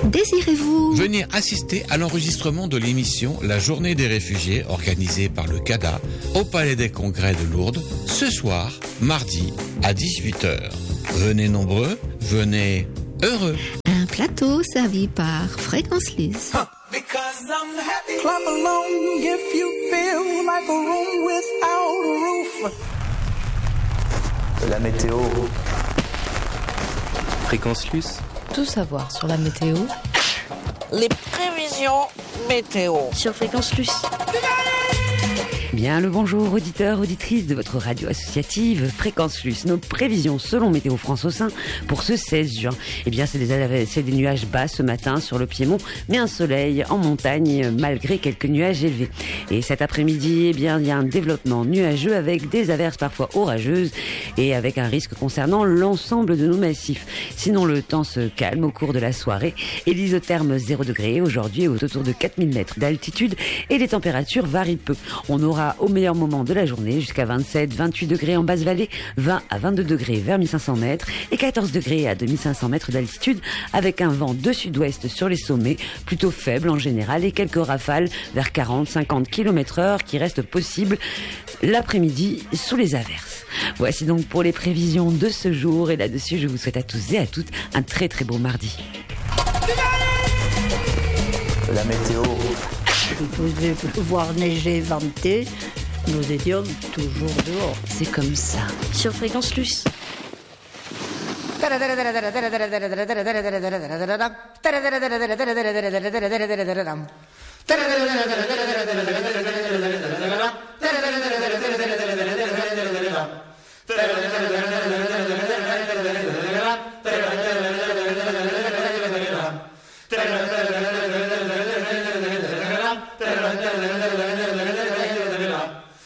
Désirez-vous venir assister à l'enregistrement de l'émission La Journée des réfugiés organisée par le CADA au Palais des Congrès de Lourdes ce soir, mardi à 18h. Venez nombreux, venez heureux. Un plateau servi par Fréquence Lys. Because I'm happy. Clap along if you feel like a room without a roof. La météo. Fréquence Lys. Tout savoir sur la météo. Les prévisions météo. Sur Fréquence Lys. Bien le bonjour auditeurs, auditrices de votre radio associative Fréquence Lys. Nos prévisions selon Météo France au sein pour ce 16 juin. Eh bien c'est des nuages bas ce matin sur le Piémont, mais un soleil en montagne malgré quelques nuages élevés. Et cet après-midi, eh bien il y a un développement nuageux avec des averses parfois orageuses et avec un risque concernant l'ensemble de nos massifs. Sinon le temps se calme au cours de la soirée et l'isotherme 0 degré aujourd'hui est autour de 4000 mètres d'altitude et les températures varient peu. On aura au meilleur moment de la journée jusqu'à 27-28 degrés en basse vallée, 20 à 22 degrés vers 1500 mètres et 14 degrés à 2500 mètres d'altitude avec un vent de sud-ouest sur les sommets plutôt faible en général et quelques rafales vers 40-50 km/h qui restent possibles l'après-midi sous les averses. Voici donc pour les prévisions de ce jour et là-dessus je vous souhaite à tous et à toutes un très très beau mardi. La météo. Il pouvait pleuvoir, neiger, venter. Nous étions toujours dehors. C'est comme ça. Sur Fréquence Lys.